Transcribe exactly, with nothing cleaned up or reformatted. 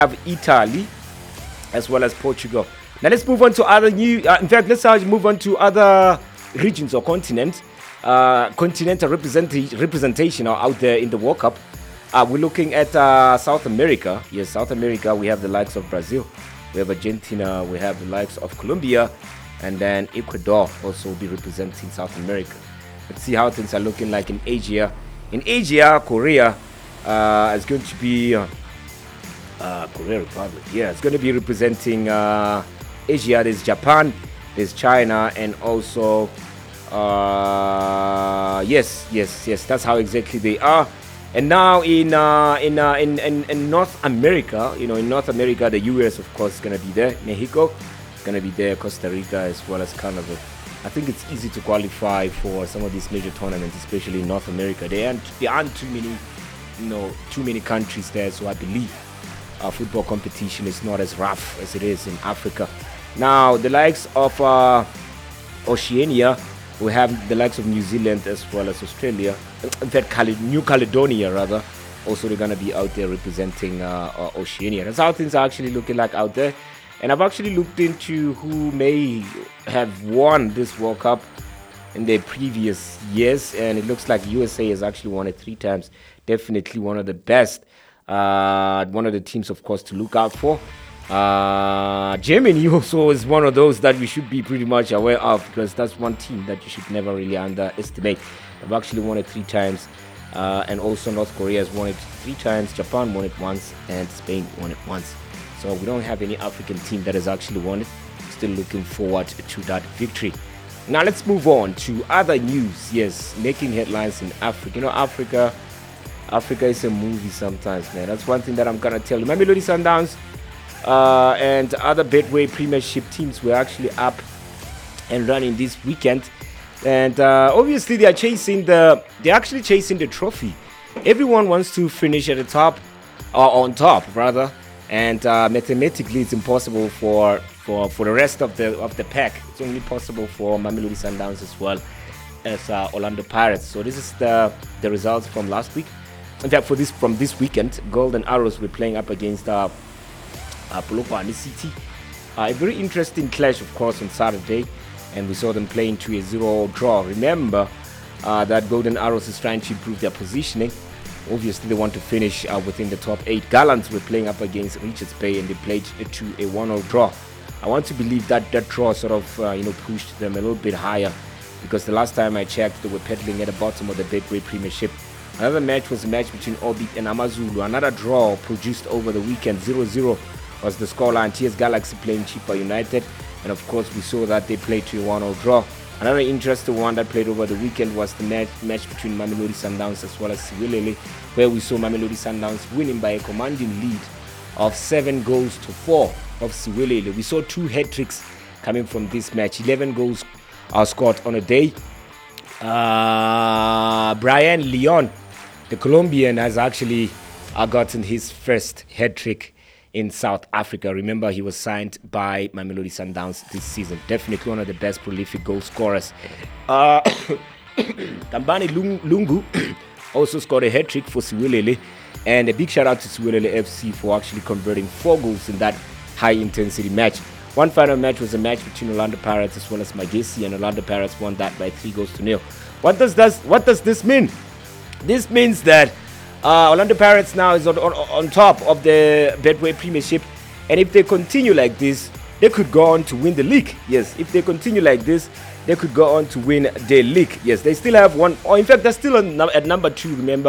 have Italy as well as Portugal. Now let's move on to other new. Uh, in fact, let's uh, move on to other regions or continents. Uh, continental represent- representation are out there in the World Cup. Uh, we're looking at uh, South America. Yes, South America. We have the likes of Brazil. We have Argentina. We have the likes of Colombia, and then Ecuador also will be representing South America. Let's see how things are looking like in Asia. In Asia, Korea uh, is going to be. Uh, Uh, Korea Republic. Yeah, it's going to be representing uh, Asia. There's Japan, there's China, and also uh, yes, yes, yes. That's how exactly they are. And now in uh, in, uh, in in in North America, you know, in North America, the U S of course is going to be there. Mexico is going to be there. Costa Rica as well as Canada. I think it's easy to qualify for some of these major tournaments, especially in North America. There aren't there aren't too many, you know, too many countries there. So I believe Uh, football competition is not as rough as it is in Africa. Now, the likes of uh, Oceania, we have the likes of New Zealand as well as Australia. In fact, Cal- New Caledonia, rather. Also, they're going to be out there representing uh, uh, Oceania. That's how things are actually looking like out there. And I've actually looked into who may have won this World Cup in the previous years. And it looks like U S A has actually won it three times. Definitely one of the best. Uh, one of the teams, of course, to look out for. Uh, Germany also is one of those that we should be pretty much aware of, because that's one team that you should never really underestimate. They've actually won it three times. Uh, and also North Korea has won it three times. Japan won it once, and Spain won it once. So we don't have any African team that has actually won it. Still looking forward to that victory. Now let's move on to other news. Yes, making headlines in Africa. You know, Africa... Africa is a movie sometimes, man. That's one thing that I'm going to tell you. Mamelodi Sundowns uh, and other Betway Premiership teams were actually up and running this weekend. And uh, obviously they are chasing the, they're actually chasing the trophy. Everyone wants to finish at the top, or on top, rather. And uh, mathematically it's impossible for, for, for the rest of the, of the pack. It's only possible for Mamelodi Sundowns as well as uh, Orlando Pirates. So this is the, the results from last week. In fact, for this from this weekend, Golden Arrows were playing up against uh, uh, Polokwane City. Uh, a very interesting clash, of course, on Saturday, and we saw them playing to a zero draw. Remember uh, that Golden Arrows is trying to improve their positioning. Obviously, they want to finish uh, within the top eight. Gallants were playing up against Richards Bay, and they played to a one-all draw. I want to believe that that draw sort of uh, you know pushed them a little bit higher, because the last time I checked, they were pedaling at the bottom of the Betway Premiership. Another match was a match between Orbit and Amazulu. Another draw produced over the weekend. zero zero was the scoreline. T S Galaxy playing Chippa United. And of course, we saw that they played to a one-all draw. Another interesting one that played over the weekend was the match, match between Mamelodi Sundowns as well as Siwelele, where we saw Mamelodi Sundowns winning by a commanding lead of seven goals to four of Siwelele. We saw two hat-tricks coming from this match. eleven goals are scored on a day. Uh, Brian Leon, the Colombian, has actually uh, gotten his first hat-trick in South Africa. Remember, he was signed by Mamelodi Sundowns this season. Definitely one of the best prolific goal scorers. Uh, Tambani Lungu also scored a hat-trick for Siwelele. And a big shout-out to Siwelele F C for actually converting four goals in that high-intensity match. One final match was a match between Orlando Pirates as well as Magesi, and Orlando Pirates won that by three goals to nil. What does this, what does this mean? This means that uh, Orlando Pirates now is on, on, on top of the Betway Premiership, and if they continue like this, they could go on to win the league. Yes, if they continue like this, they could go on to win the league. Yes, they still have one, or in fact, they're still on, at number two, remember.